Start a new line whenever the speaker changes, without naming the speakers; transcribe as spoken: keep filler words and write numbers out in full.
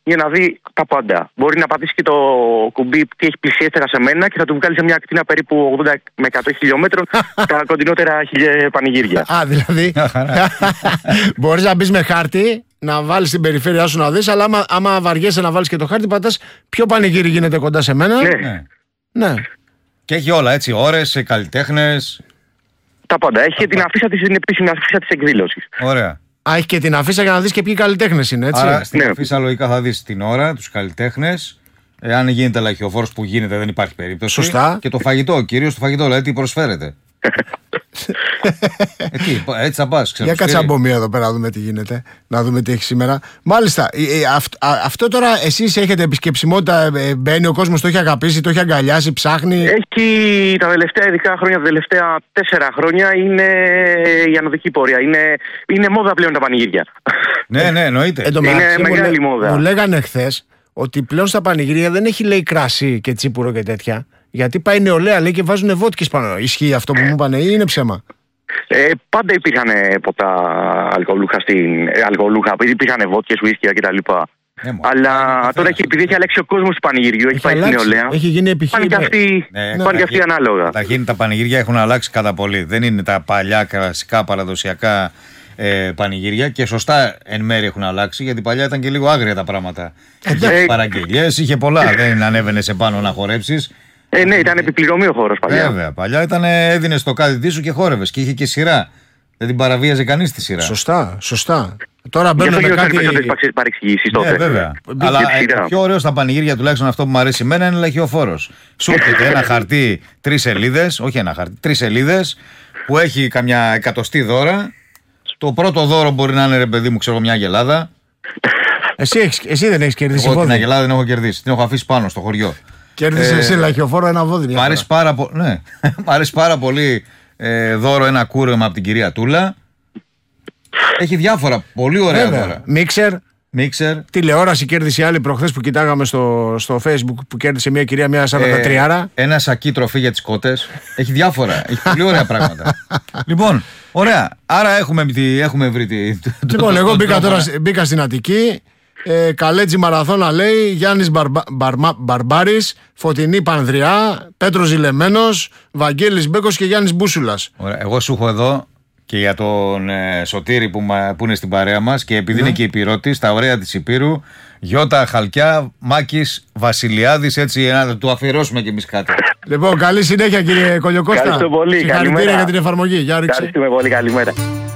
για να δει τα πάντα. Μπορεί να πατήσει και το κουμπί τι έχει πλησιέστερα σε μένα και θα του βγάλει σε μια ακτίνα περίπου ογδόντα με εκατό χιλιόμετρων τα κοντινότερα πανηγύρια.
Α, δηλαδή. Μπορείς να μπεις με χάρτη, να βάλεις την περιφέρειά σου να δεις, αλλά άμα, άμα βαριέσαι να βάλεις και το χάρτη, πατάς ποιο πανηγύρι γίνεται κοντά σε μένα.
Ναι.
Ναι.
Και έχει όλα έτσι, ώρες, καλλιτέχνες.
Τα πάντα. Έχει και την αφίσα της, την επίσημη αφίσα της εκδήλωσης.
Ωραία.
Α, έχει και την αφίσα για να δεις και ποιοι καλλιτέχνες είναι, έτσι.
Άρα στην
Ναι.
αφίσα λογικά θα δεις την ώρα, τους καλλιτέχνες. Εάν γίνεται λαχιοφόρος που γίνεται, δεν υπάρχει περίπτωση.
Σωστά.
Και το φαγητό, κυρίως το φαγητό, δηλαδή τι προσφέρεται. ε, τι, έτσι θα πας, ξέρω.
Για κάτσε από μία εδώ πέρα να δούμε τι γίνεται. Να δούμε τι έχει σήμερα. Μάλιστα, ε, ε, αυ, α, αυτό τώρα εσείς έχετε επισκεψιμότητα, ε, μπαίνει ο κόσμος, το έχει αγαπήσει, το έχει αγκαλιάσει, ψάχνει.
Έχει τα τελευταία ειδικά χρόνια, τα τελευταία τέσσερα χρόνια είναι η ανωδική πορεία. Είναι, είναι μόδα πλέον τα πανηγύρια.
Ναι, ναι, εννοείται.
Εν τω
Είναι
μεταξύ, μου,
μεγάλη
λέ-
μόδα.
μου λέγανε χθες ότι πλέον στα πανηγύρια δεν έχει, λέει, κρασί και τσίπουρο και τέτοια. Γιατί πάει νεολαία, λέει, και βάζουν βότκες πάνω. Ισχύει αυτό που μου είπανε ή είναι ψέμα?
Ε, πάντα υπήρχαν ποτά αλκοολούχα στην. Ε, αλκοολούχα, υπήρχαν βότκες, ουίσκια κτλ.
Ναι, μόνο.
Αλλά
Ναι,
τώρα έχει, επειδή έχει αλλάξει ο κόσμος του πανηγυριού, έχει, πάει στη
αλλάξει.
νεολαία.
Έχει γίνει
Πάνε
επιχείρημα.
και αυτοί,
Ναι,
πάνε και αυτοί ανάλογα.
Καταρχήν τα πανηγύρια έχουν αλλάξει κατά πολύ. Δεν είναι τα παλιά κλασικά παραδοσιακά ε, πανηγύρια και σωστά εν μέρει έχουν αλλάξει, γιατί παλιά ήταν και λίγο άγρια τα πράγματα. Είχε παραγγελιές, είχε πολλά. Δεν ανέβαινε σε πάνω να χορέψεις.
Ε, ναι, ήταν επιπληρωμή ο χώρος παλιά.
Βέβαια, παλιά ήταν έδινε το κάτι σου και χόρευες και είχε και σειρά. Δεν την παραβίαζε κανείς τη σειρά.
Σωστά, σωστά. Τώρα
Γι'
μπαίνουν
αυτό
με
και
κάτι.
περισσότερες παρεξηγήσεις τότε.
Ναι, βέβαια.
Μπήκε
Αλλά
τη σειρά.
το πιο ωραίο στα πανηγύρια, τουλάχιστον αυτό που μου αρέσει εμένα, είναι λαχιοφόρος. Σου έρχεται ένα χαρτί τρεις σελίδες, όχι ένα χαρτί, τρεις σελίδες, που έχει καμιά εκατοστή δώρα. Το πρώτο δώρο μπορεί να είναι, ρε παιδί μου, ξέρω, μια αγελάδα.
Εσύ, έχεις, εσύ δεν έχει κερδίσει
Εγώ την
βόδι.
αγελάδα δεν έχω κερδίσει. Την έχω αφήσει πάνω στο χωριό.
Κέρδισε
Ε,
εσύ λαχιοφόρο ένα βόδι. μια
Μ' αρέσει
φορά.
πάρα, πο... ναι. Μ' αρέσει πάρα πολύ ε, δώρο ένα κούρεμα από την κυρία Τούλα. Έχει διάφορα πολύ ωραία
Βέβαια.
δώρα.
Μίξερ,
Μίξερ.
τηλεόραση κέρδισε η άλλη προχθές που κοιτάγαμε στο, στο Facebook που κέρδισε μια κυρία μια σαράντα τρία.
Ε, ένα σακί τροφή για τις κότες. Έχει διάφορα. Έχει πολύ ωραία πράγματα. Λοιπόν, ωραία. Άρα έχουμε, έχουμε βρει τη. το-
Λοιπόν,
το-
εγώ
τον
μπήκα
τρόπο
τώρα
να-
μπήκα στην Αττική. Ε, Καλέτζη Μαραθώνα λέει, Γιάννης Μπαρμπα, Μπαρμα- Μπαρμπάρης, Φωτεινή Πανδριά, Πέτρος Ζηλεμένος, Βαγγέλης Μπέκος και Γιάννης Μπούσουλας.
Ωραία. Εγώ σου έχω εδώ και για τον ε, Σωτήρη που, μα- που είναι στην παρέα μας και επειδή
Ναι.
είναι και υπηρώτης, τα ωραία της Υπήρου, Γιώτα Χαλκιά, Μάκης Βασιλιάδης, έτσι να του αφιερώσουμε κι εμείς κάτι.
Λοιπόν, καλή συνέχεια κύριε Κολιοκώστα.
Ευχαριστώ πολύ.
Συγχαρητήρια
Καλημέρα.
για την εφαρμογή. Γεια ρίξε.
Ευχαριστούμε πολύ. Καλημέρα.